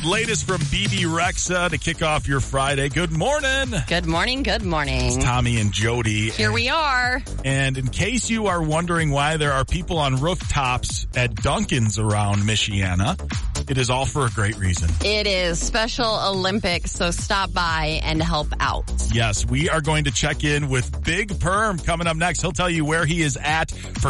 The latest from BB Rexa to kick off your Friday. Good morning. Good morning. Good morning. It's Tommy and Jody. Here we are. And in case you are wondering why there are people on rooftops at Dunkin's around Michiana, it is all for a great reason. It is Special Olympics, so stop by and help out. Yes, we are going to check in with Big Perm coming up next. He'll tell you where he is at for